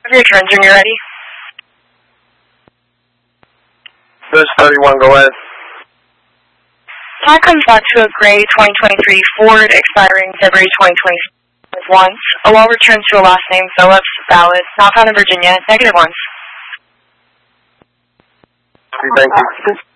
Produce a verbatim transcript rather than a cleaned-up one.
Have your turns when you're ready. This thirty-one, go ahead. Car comes back to a gray twenty twenty-three Ford expiring February twenty twenty-one. A wall returns to a last name, Phillips, valid, not found in Virginia, negative one. Thank you.